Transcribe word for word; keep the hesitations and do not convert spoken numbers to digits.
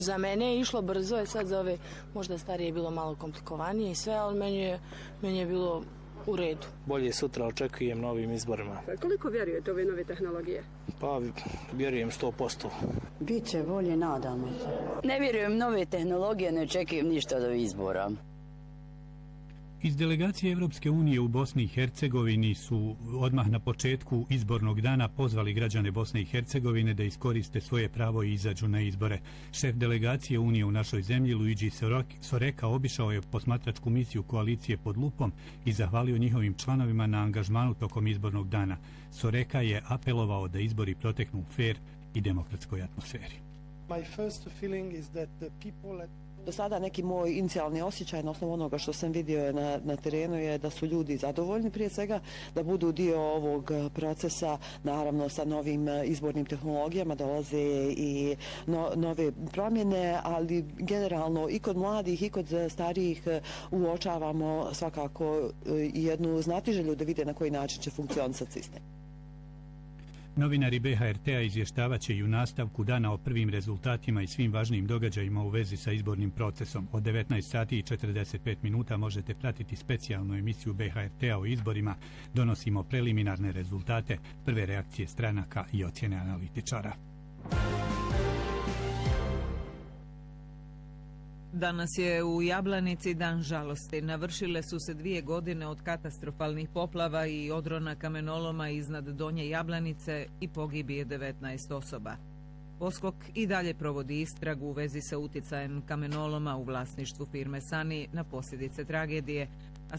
Za mene je išlo brzo, je sad za ove možda starije je bilo malo komplikovanije i sve, ali meni je, meni je bilo u redu. Bolje sutra očekujem novim izborima. Koliko vjerujete ove nove tehnologije? Pa vjerujem sto posto. Biće bolje, nadamo se. Ne vjerujem nove tehnologije, ne očekujem ništa od izbora. Iz delegacije Evropske unije u Bosni i Hercegovini su odmah na početku izbornog dana pozvali građane Bosne i Hercegovine da iskoriste svoje pravo i izađu na izbore. Šef delegacije Unije u našoj zemlji, Luigi Soreka, obišao je posmatračku misiju koalicije pod lupom i zahvalio njihovim članovima na angažmanu tokom izbornog dana. Soreka je apelovao da izbori proteknu u fer i demokratskoj atmosferi. My first feeling is that the people at Do sada neki moj inicijalni osjećaj na osnovu onoga što sam vidio na, na terenu je da su ljudi zadovoljni prije svega, da budu dio ovog procesa, naravno sa novim izbornim tehnologijama dolaze i no, nove promjene, ali generalno i kod mladih i kod starijih uočavamo svakako jednu znatiželju da vide na koji način će funkcionisati sistem. Novinari B H R T-a izvještavaće i u nastavku dana o prvim rezultatima i svim važnijim događajima u vezi sa izbornim procesom. Od devetnaest sati i četrdeset pet minuta možete pratiti specijalnu emisiju B H R T-a o izborima. Donosimo preliminarne rezultate, prve reakcije stranaka i ocjene analitičara. Danas je u Jablanici dan žalosti. Navršile su se dvije godine od katastrofalnih poplava i odrona kamenoloma iznad Donje Jablanice i pogibije devetnaest osoba. Poskok i dalje provodi istragu u vezi sa uticajem kamenoloma u vlasništvu firme Sani na posljedice tragedije,